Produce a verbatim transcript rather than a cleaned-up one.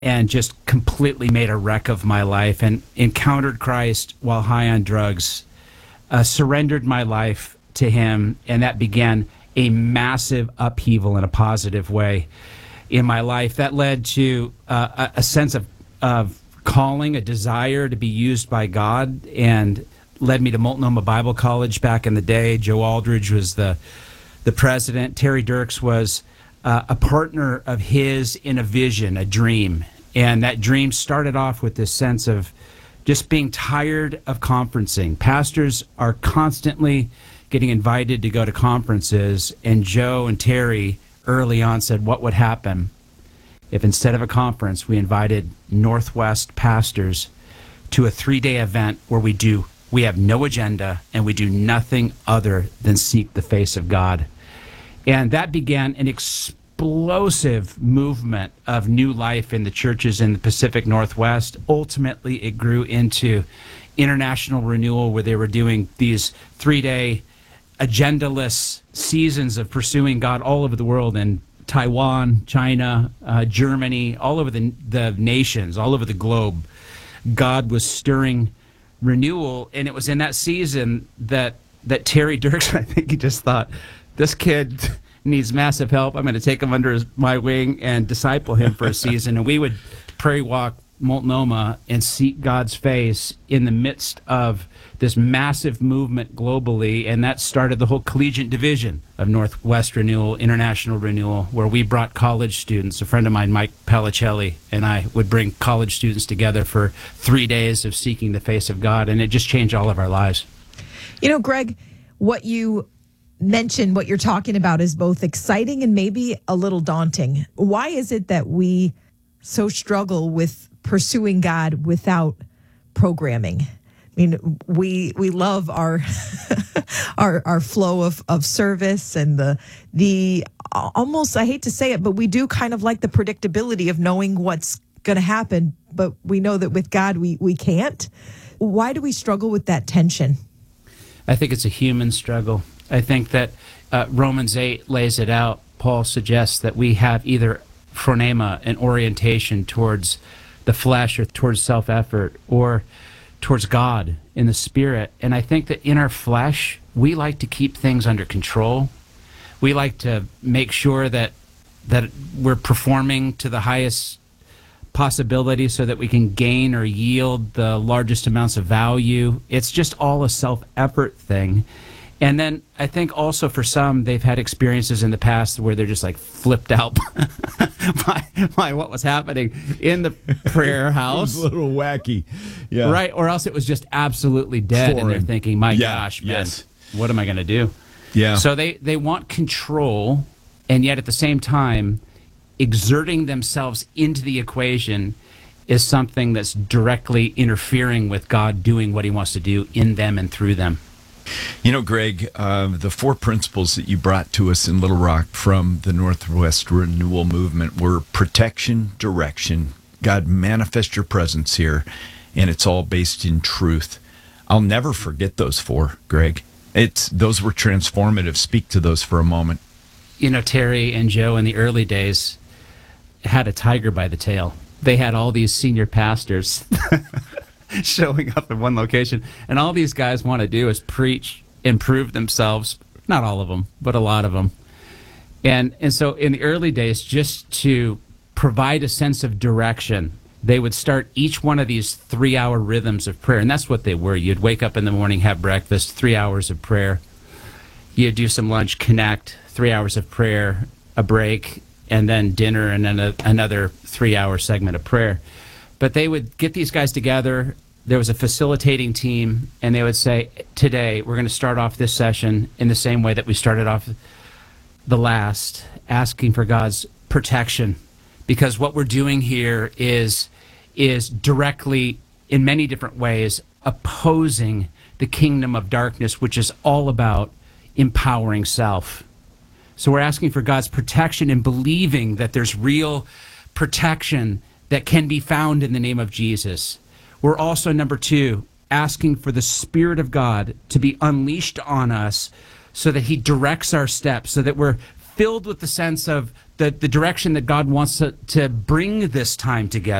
and just completely made a wreck of my life, and encountered Christ while high on drugs, uh, surrendered my life to him, and that began a massive upheaval in a positive way in my life. That led to uh, a, a sense of, of calling, a desire to be used by God, and led me to Multnomah Bible College back in the day. Joe Aldridge was the the president. Terry Dirks was uh, a partner of his in a vision, a dream. And that dream started off with this sense of just being tired of conferencing. Pastors are constantly getting invited to go to conferences, and Joe and Terry early on said, what would happen if instead of a conference, we invited Northwest pastors to a three-day event where we do we have no agenda and we do nothing other than seek the face of God. And that began an explosive movement of new life in the churches in the Pacific Northwest. Ultimately, it grew into international renewal, where they were doing these three-day agendaless seasons of pursuing God all over the world, in Taiwan, China, uh, Germany, all over the, the nations, all over the globe. God was stirring renewal, and it was in that season that that Terry Dirks, I think he just thought, this kid needs massive help. I'm going to take him under his, my wing and disciple him for a season. And we would prairie walk Multnomah and seek God's face in the midst of this massive movement globally, and that started the whole collegiate division of Northwest Renewal, International Renewal, where we brought college students. A friend of mine, Mike Pellicelli, and I would bring college students together for three days of seeking the face of God, and it just changed all of our lives. You know, Greg, what you mentioned, what you're talking about, is both exciting and maybe a little daunting. Why is it that we so struggle with pursuing God without programming? I mean, we we love our our our flow of, of service and the the almost, I hate to say it, but we do kind of like the predictability of knowing what's going to happen, but we know that with God we we can't. Why do we struggle with that tension? I think it's a human struggle. I think that uh, Romans eight lays it out. Paul suggests that we have either phronema, an orientation towards the flesh or towards self-effort, or towards God in the Spirit. And I think that in our flesh, we like to keep things under control. We like to make sure that that we're performing to the highest possibility so that we can gain or yield the largest amounts of value. It's just all a self-effort thing. And then I think also for some, they've had experiences in the past where they're just like flipped out by, by what was happening in the prayer house. It was a little wacky. Yeah. Right. Or else it was just absolutely dead. Foreign. And they're thinking, my yeah. gosh, man, yes. what am I going to do? Yeah. So they, they want control, and yet at the same time, exerting themselves into the equation is something that's directly interfering with God doing what he wants to do in them and through them. You know, Greg, uh, the four principles that you brought to us in Little Rock from the Northwest Renewal Movement were protection, direction, God, manifest your presence here, and it's all based in truth. I'll never forget those four, Greg. It's those were transformative. Speak to those for a moment. You know, Terry and Joe in the early days had a tiger by the tail. They had all these senior pastors showing up in one location, and all these guys want to do is preach, improve themselves. Not all of them, but a lot of them. And and so in the early days, just to provide a sense of direction, they would start each one of these three-hour rhythms of prayer, and that's what they were. You'd wake up in the morning, have breakfast, three hours of prayer. You'd do some lunch, connect, three hours of prayer, a break, and then dinner, and then a, another three-hour segment of prayer. But they would get these guys together. There was a facilitating team, and they would say, today we're going to start off this session in the same way that we started off the last, asking for God's protection. Because what we're doing here is, is directly, in many different ways, opposing the kingdom of darkness, which is all about empowering self. So we're asking for God's protection and believing that there's real protection that can be found in the name of Jesus. We're also, number two, asking for the Spirit of God to be unleashed on us so that he directs our steps, so that we're filled with the sense of the, the direction that God wants to, to bring this time together.